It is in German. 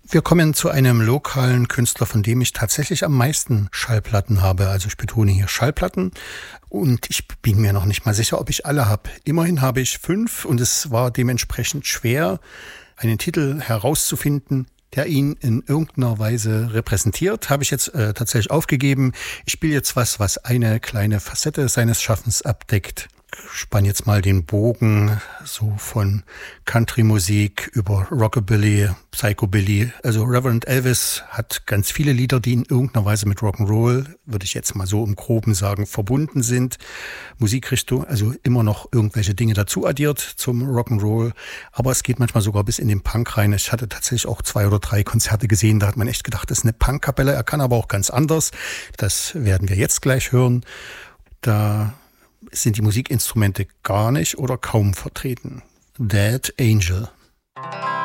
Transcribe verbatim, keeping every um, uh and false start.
Wir kommen zu einem lokalen Künstler, von dem ich tatsächlich am meisten Schallplatten habe. Also ich betone hier Schallplatten und ich bin mir noch nicht mal sicher, ob ich alle habe. Immerhin habe ich fünf und es war dementsprechend schwer, einen Titel herauszufinden, der ihn in irgendeiner Weise repräsentiert. Habe ich jetzt äh, tatsächlich aufgegeben. Ich spiele jetzt was, was eine kleine Facette seines Schaffens abdeckt. Spann jetzt mal den Bogen so von Country-Musik über Rockabilly, Psychobilly. Also Reverend Elvis hat ganz viele Lieder, die in irgendeiner Weise mit Rock'n'Roll, würde ich jetzt mal so im Groben sagen, verbunden sind. Musikrichtung, also immer noch irgendwelche Dinge dazu addiert zum Rock'n'Roll. Aber es geht manchmal sogar bis in den Punk rein. Ich hatte tatsächlich auch zwei oder drei Konzerte gesehen, da hat man echt gedacht, das ist eine Punk-Kapelle. Er kann aber auch ganz anders. Das werden wir jetzt gleich hören. Da sind die Musikinstrumente gar nicht oder kaum vertreten. Dead Angel.